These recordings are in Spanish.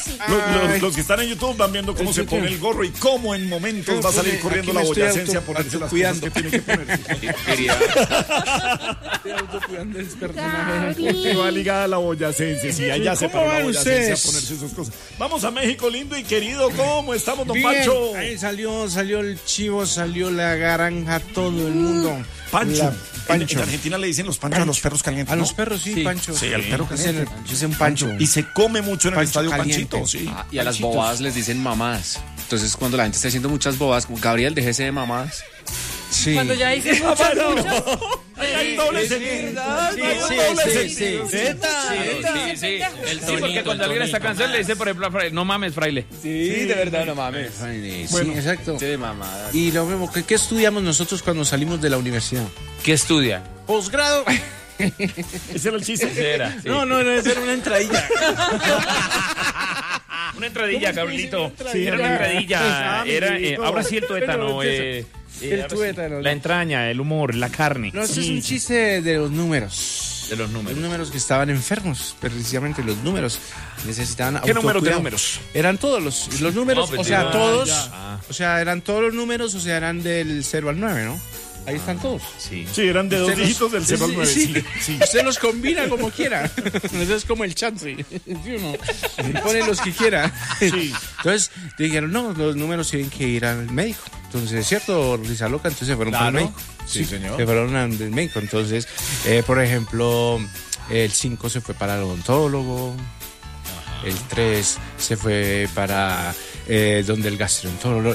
Los que están en YouTube van viendo cómo se pone el gorro y cómo en momentos va a salir corriendo la boyacense a ponerse las cosas que tiene que ponerse. Estoy autocuidando el personaje. Que va ligada a la boyacense. Sí, allá se para la boyacense a ponerse sus cosas. Vamos a México, lindo y querido. ¿Cómo estamos, don Pancho? Ahí salió el chivo, salió la granja, todo el mundo. Pancho. En Argentina le dicen los panchos a los perros calientes, A ¿no? los perros, sí, Pancho. Sí, al perro caliente. Es un Pancho. Y se come mucho en el estadio caliente. Panchito, sí. Y a las bobadas les dicen mamadas. Entonces, cuando la gente está haciendo muchas bobadas, como Gabriel, déjese de mamadas. Sí. Cuando ya hice muchos. Hay doble sentido. Sí, el Sí, porque cuando alguien está cansado le dice, por ejemplo, a Fraile, no mames, Fraile. Sí, de verdad, no mames. Sí, exacto. De mamadas. Y lo mismo, ¿qué estudiamos nosotros cuando salimos de la universidad? ¿Qué estudia? Posgrado. Ese era el chiste. Ese era. Sí. No, esa era una entradilla. Una entradilla, Gabrielito. Sí, Era una entradilla. Ahora sí el tuétano. El tuétano. La entraña, el humor, la carne. No, eso es un chiste de los números. De los números. Los números que estaban enfermos, precisamente los números. Necesitaban ¿Qué números de autocuidado. números? Eran todos los números, No, pues o sea, ya, todos. ya. O sea, eran todos los números, o sea, eran del 0 al 9, ¿no? Ahí están todos. Sí. Sí, eran de 2 Usted los- dígitos del 0 al 9. Sí. Usted los combina como quiera. Eso es como el chance. ¿Sí o no? Pone los que quiera. Sí. Entonces dijeron, no, los números tienen que ir al médico. Entonces, ¿es cierto, Risa Loca? Entonces se fueron para el médico. Sí, señor. Se fueron al médico. Entonces, por ejemplo, el 5 se fue para el odontólogo. El 3 se fue para donde el gastroenterólogo.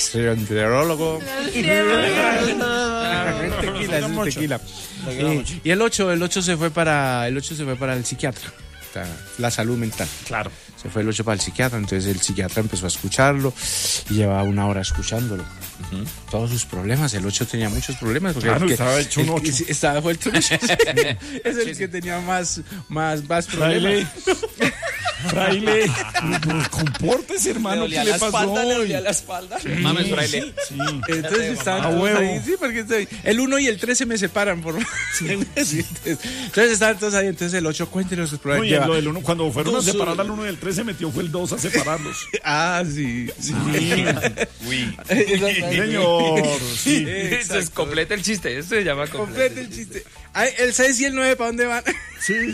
Tequila. Y el 8 se fue para el psiquiatra. La salud mental. Claro. Se fue el 8 para el psiquiatra, entonces el psiquiatra empezó a escucharlo y llevaba 1 hora escuchándolo. Todos sus problemas, el 8 tenía muchos problemas. Porque Claro, estaba hecho un 8. Estaba vuelto un 8. Es el que tenía más problemas. Fraile, compórtese, hermano. ¿Qué le pasó? la espalda. Mames, Fraile. Sí. Entonces estaban A todos huevo. ahí, sí, porque el 1 y el 3 se me separan por entonces estaban todos ahí, entonces el 8 cuéntenos sus No, problemas. y Lleva- lo del 1, cuando fueron a dos- separar al 1 y el 3, se metió fue el 2 a separarlos. sí. Uy. Señor. Sí. Eso es completa el chiste. Eso se llama completa. Complete el chiste. Ay, el 6 y el 9, ¿para dónde van? Sí.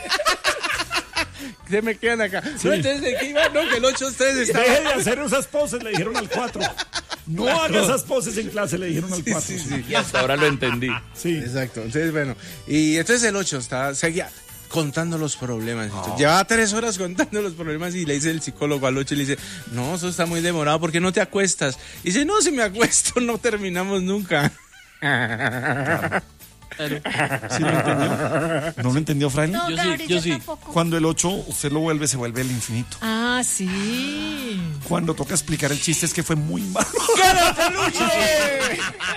Se me quedan acá. No, entonces, ¿de qué iban? No, que el 8 ustedes estaban. Deje de hacer esas poses, le dijeron al 4. No haga esas poses en clase, le dijeron al 4. Sí. Y hasta ahora lo entendí. Sí. Exacto. Entonces, bueno. Y entonces el 8 seguía contando los problemas. Entonces, llevaba 3 horas contando los problemas y le dice el psicólogo al 8 y le dice, no, eso está muy demorado, ¿por qué no te acuestas? Y dice, no, si me acuesto no terminamos nunca. ¿Sí lo entendió? ¿No lo entendió, Fraile? No, Gabriel, yo sí. tampoco. Cuando el 8 usted lo vuelve, se vuelve el infinito. Ah, sí. Cuando toca explicar el chiste es que fue muy malo.